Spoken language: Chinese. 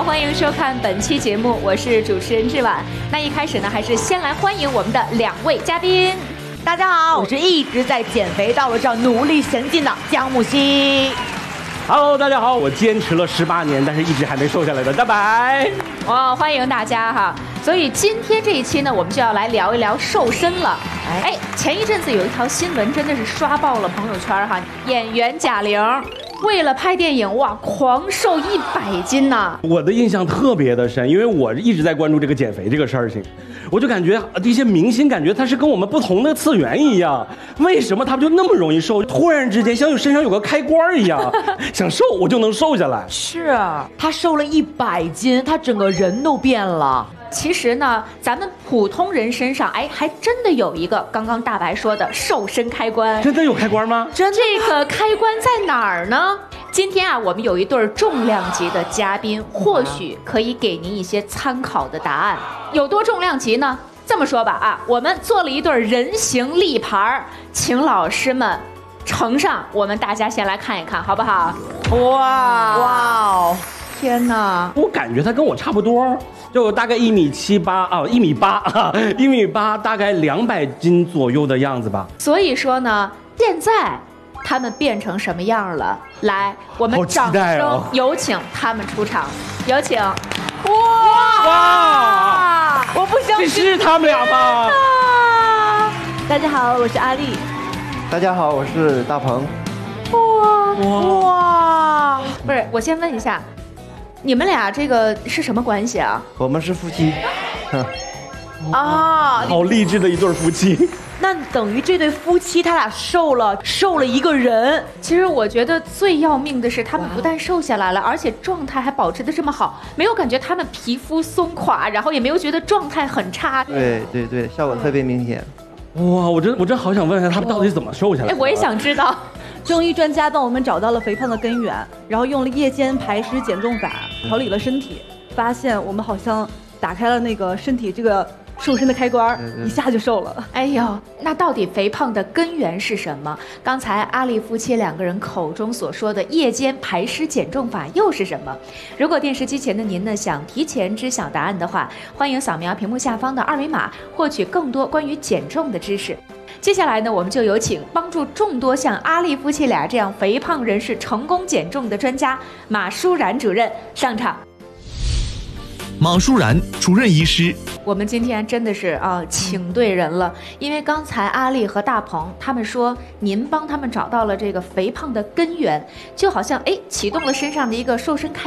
好，欢迎收看本期节目，我是主持人志婉。那一开始呢，还是先来欢迎我们的2位嘉宾。 大家好，我是一直在减肥道路上努力前进的姜木希。 Hello， 大家好，我坚持了18年，但是一直还没瘦下来的大白。 哇，欢迎大家哈！所以今天这一期呢，我们就要来聊一聊瘦身了。哎，前一阵子有一条新闻真的是刷爆了朋友圈哈，演员贾玲为了拍电影，哇，狂瘦100斤呐！ 我的印象特别的深，因为我一直在关注这个减肥这个事情，我就感觉这些明星感觉他是跟我们不同的次元一样，为什么他们就那么容易瘦？突然之间像有身上有个开关一样，想瘦我就能瘦下来。 是啊，他瘦了100斤，他整个人都变了。 其实呢，咱们普通人身上，哎，还真的有一个刚刚大白说的瘦身开关。 真的有开关吗？ 这个开关在哪儿呢？今天啊，我们有一对重量级的嘉宾，或许可以给您一些参考的答案。有多重量级呢？这么说吧啊，我们做了一对人形立牌，请老师们呈上，我们大家先来看一看，好不好？哇哦，天哪！ 我感觉他跟我差不多。就大概1.78米啊，1.8米啊，1.8米，大概200斤左右的样子吧。 所以说呢，现在他们变成什么样了？来，我们掌声有请他们出场，有请。 哇！我不相信这是他们俩吗？ 大家好，我是阿丽。 大家好，我是大鹏。 哇！ 不是，我先问一下。你们俩这个是什么关系啊？ 我们是夫妻。 啊， 好励志的一对夫妻。 那等于这对夫妻他俩瘦了一个人。 其实我觉得最要命的是，他们不但瘦下来了，而且状态还保持得这么好，没有感觉他们皮肤松垮，然后也没有觉得状态很差。 对，效果特别明显。 哇，我真好想问一下他们到底怎么瘦下来。 哎，我也想知道。 中医专家帮我们找到了肥胖的根源，然后用了夜间排湿减重法调理了身体，发现我们好像打开了那个身体这个瘦身的开关，一下就瘦了。 哎呦，那到底肥胖的根源是什么？刚才阿丽夫妻2个人口中所说的夜间排湿减重法又是什么？如果电视机前的您呢想提前知晓答案的话，欢迎扫描屏幕下方的2维码，获取更多关于减重的知识。接下来呢，我们就有请帮助众多像阿丽夫妻俩这样肥胖人士成功减重的专家马舒然主任上场。 马舒然主任医师， 我们今天真的是请对人了，因为刚才阿丽和大鹏他们说您帮他们找到了这个肥胖的根源，就好像启动了身上的一个瘦身开